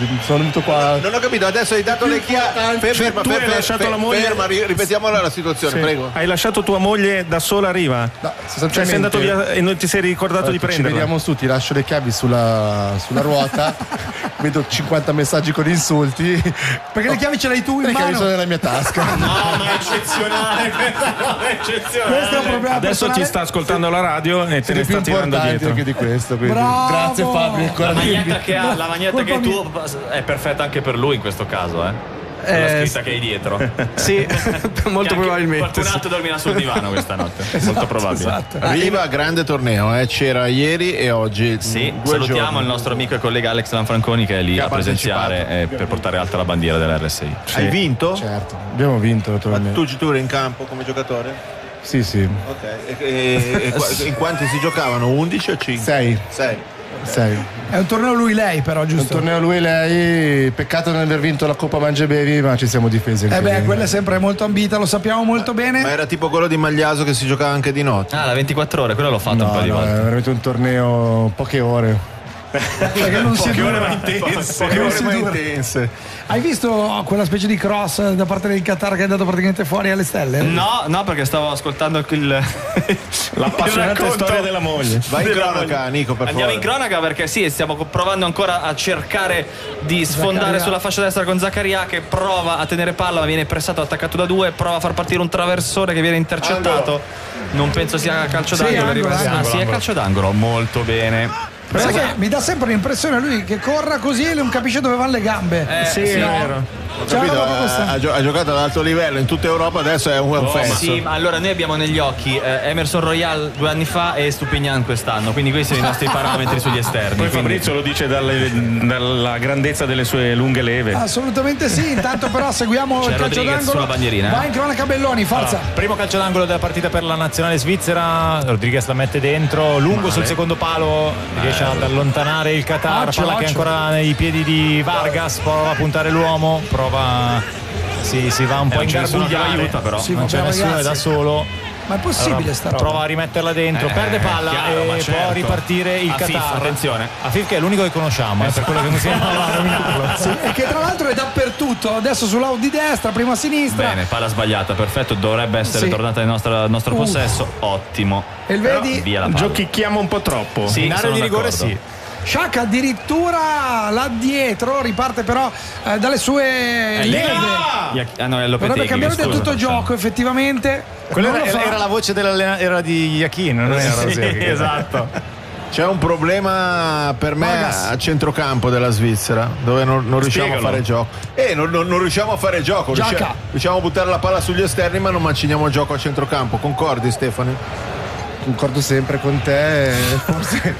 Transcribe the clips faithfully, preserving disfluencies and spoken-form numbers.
sono venuto qua. Non ho capito, adesso hai dato le chiavi. Ferma, tu hai lasciato la moglie. Ferma, ripetiamola la situazione, Sì. prego. Hai lasciato tua moglie da sola a riva? No, cioè sei andato via e non ti sei ricordato di Ci prenderla? vediamo su, ti lascio le chiavi sulla, sulla ruota. Vedo cinquanta messaggi con insulti. Perché le chiavi ce l'hai tu in Le chiavi mano? sono nella mia tasca. No, ma è eccezionale, è eccezionale. Questo è un problema Adesso personale. ti sta ascoltando la radio e te Siete ne più sta tirando importanti dietro. anche di questo. Quindi. Bravo! Grazie Fabio. ancora La di- maglietta che ha, la maglietta che hai tu è perfetta anche per lui in questo caso, eh. Con la Eh, scritta che hai dietro. Sì, Che molto anche probabilmente. Qualcun sì. altro dormirà sul divano questa notte. Molto probabile. Esatto. Riva, grande torneo, eh. C'era ieri e oggi. Sì, due salutiamo giorni. il nostro amico e collega Alex Lanfranconi che è lì Che ha a presenziare partecipato. eh, per portare alta la bandiera dell'R S I. Hai vinto? Certo, abbiamo vinto Ma naturalmente. tu giocavi in campo come giocatore? Sì, sì. Ok. E, e- e qua- in quanti si giocavano? undici o cinque? Sei. sei. Sei. È un torneo lui lei però, Un giusto? torneo lui e lei, peccato non aver vinto la Coppa Mangiabevi, ma ci siamo difesi. anche Eh beh, lì. quella è sempre molto ambita, lo sappiamo molto Ma bene. era tipo quello di Magliaso che si giocava anche di notte. Ah, la ventiquattro ore, quello l'ho fatto No, un paio di no, volte. è veramente un torneo poche ore. Perché non si dura. Poche Non ore si ma dura. intense. Hai visto quella specie di cross da parte del Qatar che è andato praticamente fuori alle stelle? No, no, perché stavo ascoltando il, L'appassionante il racconto. storia della moglie. Vai in Della cronaca, moglie. Nico, per Andiamo favore. in cronaca perché sì, stiamo provando ancora a cercare di sfondare Zaccaria. sulla fascia destra con Zaccaria che prova a tenere palla ma viene pressato, attaccato da due, prova a far partire un traversone che viene intercettato. Non penso sia calcio Sì, d'angolo. angolo, arriva- angolo, ah, sì, è calcio d'angolo, molto bene. Sai che mi dà sempre l'impressione lui che corra così e non capisce dove vanno le gambe. Eh, Sì, è no. vero. Ho C'è una capito, roba questa- ha, gio- ha giocato ad alto livello in tutta Europa, adesso è un Oh, fesso. sì, ma allora noi abbiamo negli occhi eh, Emerson Royal due anni fa e Stupignan quest'anno, quindi questi sono i nostri parametri sugli esterni. Poi quindi- Fabrizio lo dice dalle- dalla grandezza delle sue lunghe leve. Assolutamente sì, intanto però seguiamo C'è il calcio Rodriguez d'angolo. sulla bandierina, eh? Vai in cronaca Belloni, forza. Allora, primo calcio d'angolo della partita per la nazionale svizzera. Rodriguez la mette dentro, lungo sul secondo palo, riesce ad allontanare il Qatar, Occhio, palla che è occhio. ancora nei piedi di Vargas, prova a puntare l'uomo, prova. Si, si va un po' non c'è nessuno che lo ingarbugliare, aiuta, però. Sì, non c'è vabbè, nessuno, è ragazzi. da solo. Ma è possibile Allora, sta roba? prova a rimetterla dentro, Eh, perde palla chiaro, ma e certo. può ripartire il Afif, Qatar. attenzione. Afif che è l'unico che conosciamo, eh, per quello che non stiamo parlando. Sì, e che tra l'altro è dappertutto, adesso sull'out di destra, prima a sinistra. Bene, palla sbagliata, perfetto, dovrebbe essere Sì. tornata nel nostro, al nostro Uh. possesso, ottimo. E il vedi? Via la palla. Giochicchiamo un po' troppo. Sì, In area sono di rigore d'accordo. sì. Sciacca addirittura là dietro, riparte però eh, dalle sue Eh, leve. Iac- Ah no, è Lopetegui. Dovrebbe cambiare del scusa. tutto gioco, effettivamente. Quella Non era, lo fa. era la voce dell'allenatore, era di Iachin, non era Sì, Rosier. esatto. C'è un problema per me Vargas. a centrocampo della Svizzera dove non, non riusciamo Spiegalo. a fare gioco. Eh, non, non- non riusciamo a fare gioco. Giacca. Riusciamo, riusciamo a buttare la palla sugli esterni, ma non maciniamo il gioco a centrocampo. Concordi, Stefani? Concordo sempre con te, forse.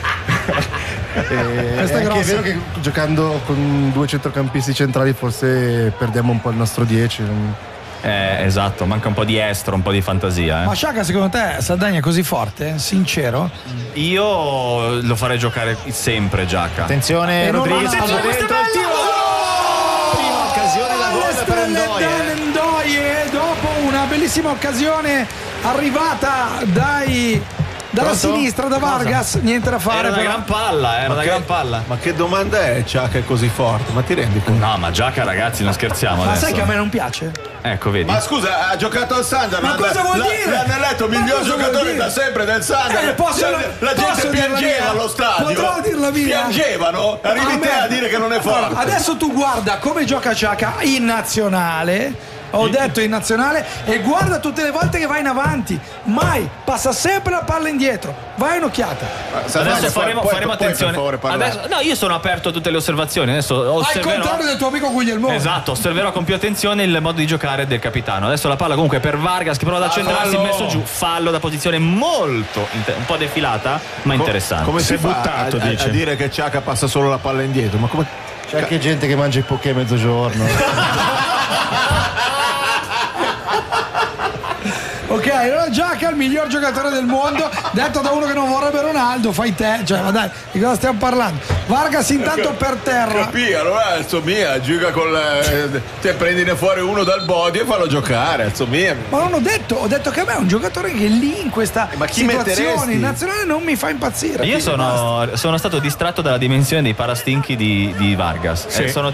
E Questa è è anche grossa. vero che giocando con due centrocampisti centrali forse perdiamo un po' il nostro dieci. Eh, esatto, manca un po' di estro, un po' di fantasia. eh. Ma Sciacca, secondo te Saldagna è così forte? Sincero? Io lo farei giocare sempre Giacca. Attenzione, E non Rodriguez va- palla Attenzione, dentro il tiro. Prima occasione da Alle gol per stelle Ndoye. dell'Ndoye, dopo una bellissima occasione arrivata dai dalla Pronto? sinistra da Vargas, niente da fare. Era una però. gran palla, era una che- gran palla. Ma che domanda è, Ciacca, è così forte? Ma ti rendi conto? No, ma Giacca, ragazzi, non scherziamo Ma adesso. sai che a me non piace? Ecco, vedi. Ma scusa, ha giocato al Sunderland. Ma cosa vuol La- dire? L'hanno eletto Ma miglior cosa vuol giocatore dire? da sempre del Sunderland. Eh, posso- la, la posso gente dirla piangeva mia? allo stadio. Potrò dirla mia? Piangevano? Arrivi Ah, te me- a dire che non è forte. Allora, adesso tu guarda come gioca Sciacca in nazionale. Ho detto in nazionale e guarda tutte le volte che va in avanti, mai passa sempre la palla indietro. Vai un'occhiata. Saldagna, Adesso faremo, puoi- faremo puoi, per attenzione. favore, parlare? Adesso, no, io sono aperto a tutte le osservazioni. Adesso Al osserverò. contrario del tuo amico Guglielmo. Esatto, osserverò con più attenzione il modo di giocare del capitano. Adesso la palla comunque per Vargas che prova ad accentrarsi, fallo. messo giù, fallo da posizione molto inter- un po' defilata, ma interessante. Come si, Si è fa buttato, a, a- dice. a dire che Ciacca passa solo la palla indietro? Ma come? C'è anche gente che mangia i poké a mezzogiorno. Ok, allora Giacca, il miglior giocatore del mondo, detto da uno che non vorrebbe Ronaldo, fai te, cioè, ma dai, di cosa stiamo parlando? Vargas intanto per terra. Capì, allora Alzomia gioca con la, te prendine fuori uno dal body e fallo giocare, Alzomia. Ma non ho detto, ho detto che a me è un giocatore che lì in questa Ma chi situazione metteresti? in nazionale non mi fa impazzire. Io sono, sono stato distratto dalla dimensione dei parastinchi di, di Vargas. Sì. Eh, sono